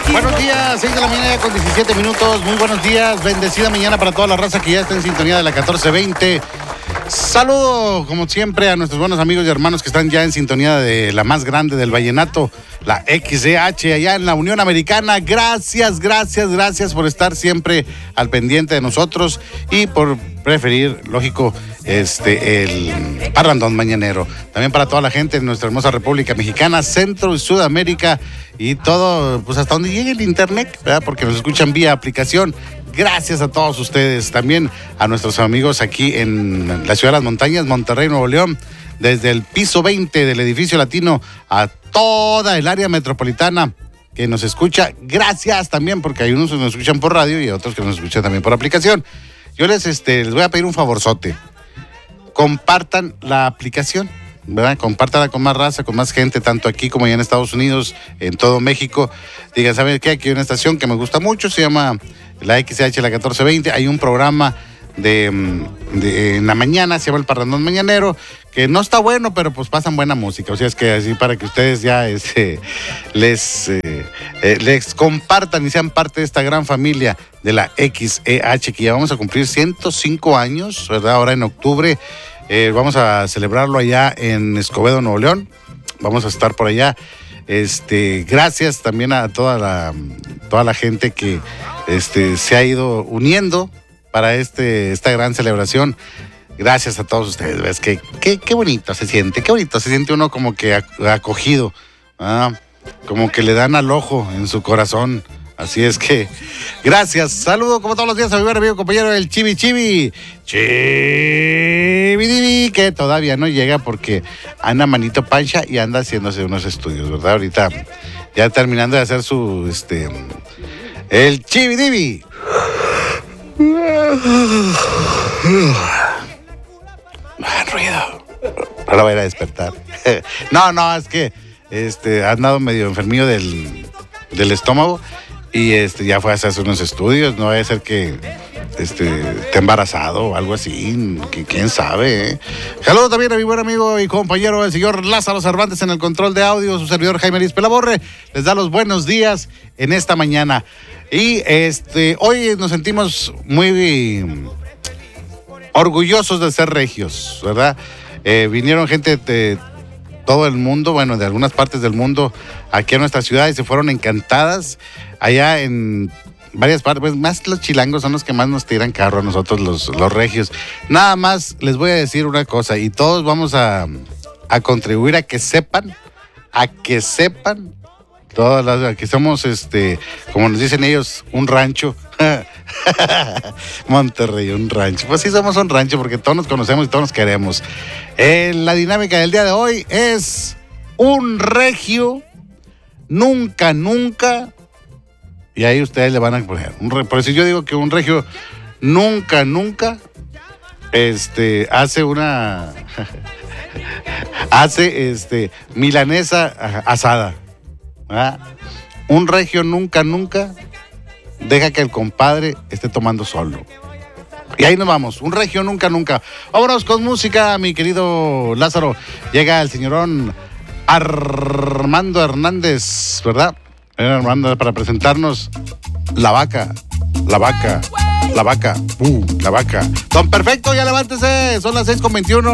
Buenos días, 6 de la mañana con 17 minutos. Muy buenos días, bendecida mañana para toda la raza que ya está en sintonía de la 1420. Saludo, como siempre, a nuestros buenos amigos y hermanos que están ya en sintonía de la más grande del vallenato, la XCH, allá en la Unión Americana. Gracias por estar siempre al pendiente de nosotros y por preferir, lógico, el parrandón mañanero. También para toda la gente de nuestra hermosa República Mexicana, Centro y Sudamérica y todo, pues hasta donde llegue el internet, ¿verdad? Porque nos escuchan vía aplicación. Gracias a todos ustedes, también a nuestros amigos aquí en la Ciudad de las Montañas, Monterrey, Nuevo León, desde el piso 20 del edificio latino a toda el área metropolitana que nos escucha. Gracias también, porque hay unos que nos escuchan por radio y otros que nos escuchan también por aplicación. Yo les voy a pedir un favorzote. Compartan la aplicación, ¿verdad? Compártala con más raza, con más gente, tanto aquí como allá en Estados Unidos, en todo México. Digan, ¿saben qué? Aquí hay una estación que me gusta mucho, se llama la XH, la 1420. Hay un programa en la mañana, se llama El Parrandón Mañanero, que no está bueno, pero pues pasan buena música. O sea, es que así para que ustedes ya les compartan y sean parte de esta gran familia de la XEH, que ya vamos a cumplir 105 años, ¿verdad? Ahora en octubre vamos a celebrarlo allá en Escobedo, Nuevo León. Vamos a estar por allá. Gracias también a toda la gente que se ha ido uniendo para esta gran celebración. Gracias a todos ustedes. ¿Ves? Qué bonito se siente, uno como que acogido, ¿ah? Como que le dan al ojo en su corazón. Así es que, gracias. Saludo como todos los días a mi buen amigo compañero el Chibi, que todavía no llega porque anda manito pancha y anda haciéndose unos estudios, ¿verdad? Ahorita ya terminando de hacer su, el Chibi. Ruido. Ahora voy a ir a despertar. No, es que ha andado medio enfermillo del estómago y ya fue a hacerse unos estudios. No vaya a ser que esté embarazado o algo así, quién sabe, ¿eh? Saludos también a mi buen amigo y compañero el señor Lázaro Cervantes en el control de audio, su servidor Jaime Liz Pelaborre les da los buenos días en esta mañana. Y hoy nos sentimos muy orgullosos de ser regios, ¿verdad? Vinieron gente de todo el mundo, bueno, de algunas partes del mundo, aquí a nuestra ciudad y se fueron encantadas. Allá en varias partes, pues más los chilangos son los que más nos tiran carro a nosotros los regios. Nada más les voy a decir una cosa y todos vamos a contribuir a que sepan, todas las que somos, como nos dicen ellos, un rancho. Monterrey, un rancho. Pues sí, somos un rancho porque todos nos conocemos y todos nos queremos. La dinámica del día de hoy es un regio, nunca. Y ahí ustedes le van a poner. Por eso yo digo que un regio nunca hace una. hace milanesa asada. ¿Ah? Un regio nunca deja que el compadre esté tomando solo. Y ahí nos vamos. Un regio nunca. Vámonos con música, mi querido Lázaro. Llega el señorón Armando Hernández, ¿verdad? Armando, para presentarnos La Vaca. Don Perfecto, ya levántese. Son las 6:21.